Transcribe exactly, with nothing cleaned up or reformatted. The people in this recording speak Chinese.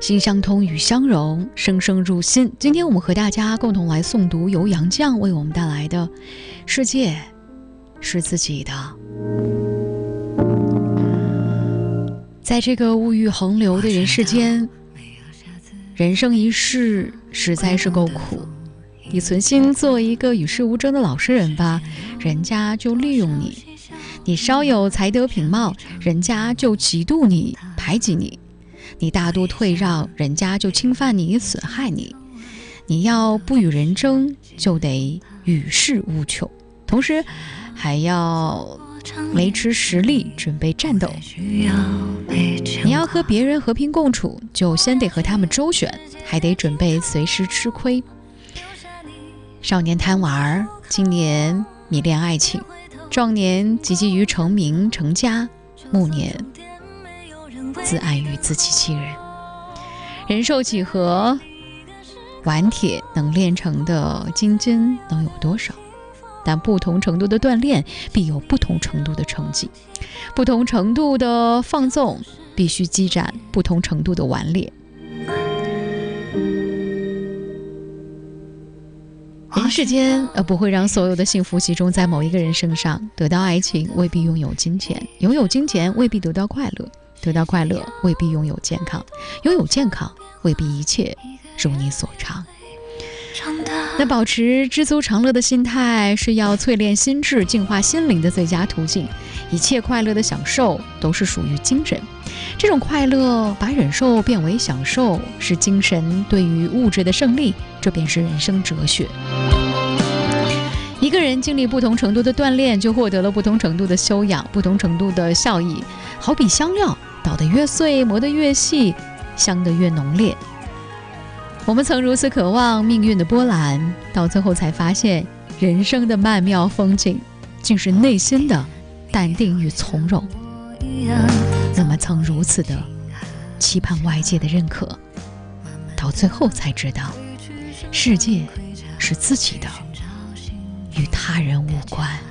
心相通，语相融，生生入心。今天我们和大家共同来诵读由杨绛为我们带来的《世界是自己的》。在这个物欲横流的人世间，人生一世实在是够苦。你存心做一个与世无争的老实人吧，人家就利用你；你稍有才德品貌，人家就嫉妒你，排挤你；你大度退让，人家就侵犯你，损害你。你要不与人争，就得与世无求，同时还要维持实力，准备战斗。你要和别人和平共处，就先得和他们周旋，还得准备随时吃亏。少年贪玩，青年迷恋爱情，壮年汲汲于成名成家，暮年自安于自欺欺人。人寿几何，顽铁能炼成的金针能有多少？但不同程度的锻炼必有不同程度的成绩，不同程度的放纵必须积攒不同程度的顽劣。人世间呃不会让所有的幸福集中在某一个人身上，得到爱情未必拥有金钱，拥有金钱未必得到快乐，得到快乐未必拥有健康，拥有健康未必一切如你所长。那保持知足常乐的心态是要淬炼心智、净化心灵的最佳途径。一切快乐的享受都是属于精神，这种快乐把忍受变为享受，是精神对于物质的胜利，这便是人生哲学。一个人经历不同程度的锻炼，就获得了不同程度的修养，不同程度的效益。好比香料，捣得越碎，磨得越细，香得越浓烈。我们曾如此渴望命运的波澜，到最后才发现，人生的曼妙风景，竟是内心的淡定与从容。我们曾如此的期盼外界的认可，到最后才知道，世界是自己的，与他人无关。